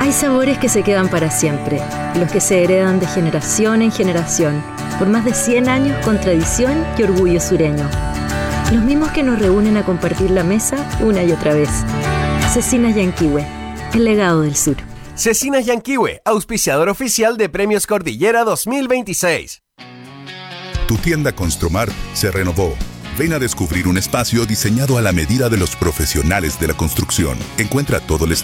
Hay sabores que se quedan para siempre, los que se heredan de generación en generación, por más de 100 años con tradición y orgullo sureño. Los mismos que nos reúnen a compartir la mesa una y otra vez. Cecinas Yanquihue, el legado del sur. Cecinas Yanquihue, auspiciador oficial de Premios Cordillera 2026. Tu tienda Construmart se renovó. Ven a descubrir un espacio diseñado a la medida de los profesionales de la construcción. Encuentra todo el